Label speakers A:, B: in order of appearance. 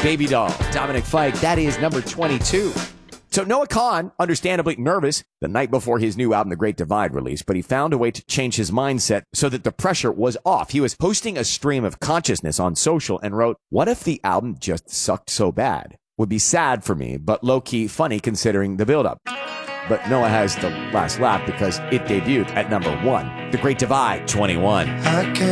A: Baby Doll, Dominic Fike. That is number 22. So Noah Kahan, understandably nervous the night before his new album, The Great Divide, released, but he found a way to change his mindset so that the pressure was off. He was posting a stream of consciousness on social and wrote, "What if the album just sucked so bad? Would be sad for me, but low-key funny considering the build-up." But Noah has the last laugh because it debuted at number 1. The Great Divide, 21.
B: I can't